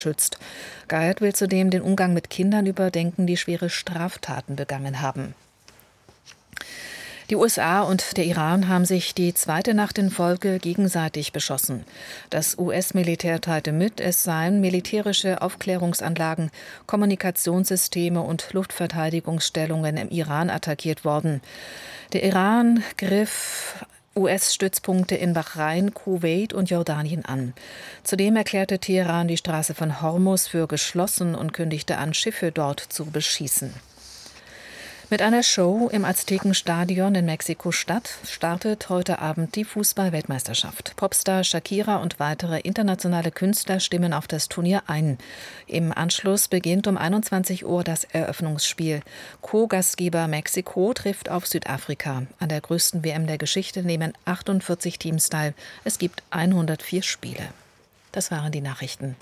schützt. Gayed will zudem den Umgang mit Kindern überdenken, die schwere Straftaten begangen haben. Die USA und der Iran haben sich die zweite Nacht in Folge gegenseitig beschossen. Das US-Militär teilte mit, es seien militärische Aufklärungsanlagen, Kommunikationssysteme und Luftverteidigungsstellungen im Iran attackiert worden. Der Iran griff US-Stützpunkte in Bahrain, Kuwait und Jordanien an. Zudem erklärte Teheran die Straße von Hormuz für geschlossen und kündigte an, Schiffe dort zu beschießen. Mit einer Show im Aztekenstadion in Mexiko-Stadt startet heute Abend die Fußball-Weltmeisterschaft. Popstar Shakira und weitere internationale Künstler stimmen auf das Turnier ein. Im Anschluss beginnt um 21 Uhr das Eröffnungsspiel. Co-Gastgeber Mexiko trifft auf Südafrika. An der größten WM der Geschichte nehmen 48 Teams teil. Es gibt 104 Spiele. Das waren die Nachrichten.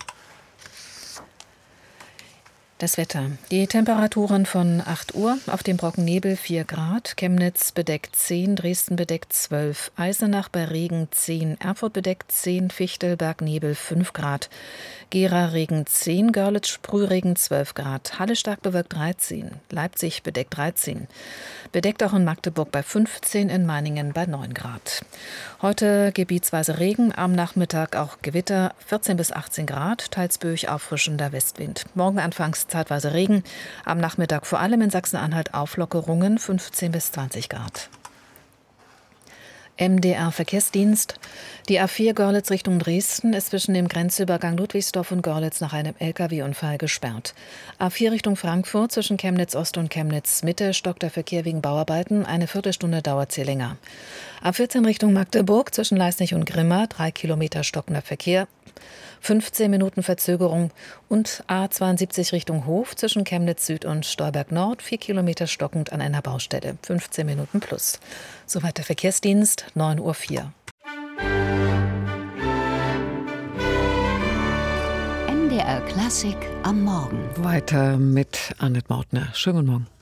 Das Wetter. Die Temperaturen von 8 Uhr, auf dem Brockennebel 4 Grad, Chemnitz bedeckt 10, Dresden bedeckt 12, Eisenach bei Regen 10, Erfurt bedeckt 10, Fichtelberg Nebel 5 Grad, Gera Regen 10, Görlitz Sprühregen 12 Grad, Halle stark bewölkt 13, Leipzig bedeckt 13, bedeckt auch in Magdeburg bei 15, in Meiningen bei 9 Grad. Heute gebietsweise Regen, am Nachmittag auch Gewitter, 14 bis 18 Grad, teils böig auffrischender Westwind. Morgen anfangs zeitweise Regen, am Nachmittag vor allem in Sachsen-Anhalt Auflockerungen 15 bis 20 Grad. MDR-Verkehrsdienst. Die A4 Görlitz Richtung Dresden ist zwischen dem Grenzübergang Ludwigsdorf und Görlitz nach einem Lkw-Unfall gesperrt. A4 Richtung Frankfurt zwischen Chemnitz Ost und Chemnitz Mitte stockt der Verkehr wegen Bauarbeiten. Eine Viertelstunde dauert sie länger. A14 Richtung Magdeburg zwischen Leisnig und Grimma 3 Kilometer stockender Verkehr. 15 Minuten Verzögerung und A72 Richtung Hof zwischen Chemnitz Süd und Stolberg Nord 4 Kilometer stockend an einer Baustelle, 15 Minuten plus. Soweit der Verkehrsdienst, 9:04 Uhr. MDR Klassik am Morgen. Weiter mit Annette Mautner. Schönen guten Morgen.